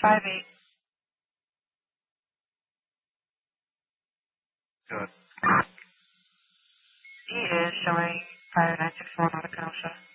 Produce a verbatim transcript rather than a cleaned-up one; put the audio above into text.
five eight. Good. He is showing five nine six four North Kenosha.